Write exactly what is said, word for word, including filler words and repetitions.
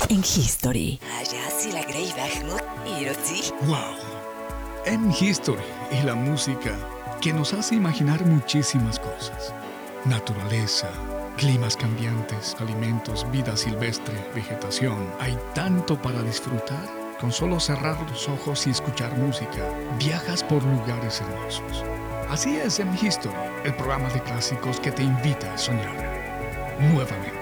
en History. ¡Wow! En History y la música que nos hace imaginar muchísimas cosas. Naturaleza, climas cambiantes, alimentos, vida silvestre, vegetación. Hay tanto para disfrutar. Con solo cerrar los ojos y escuchar música, viajas por lugares hermosos. Así es en History, el programa de clásicos que te invita a soñar nuevamente.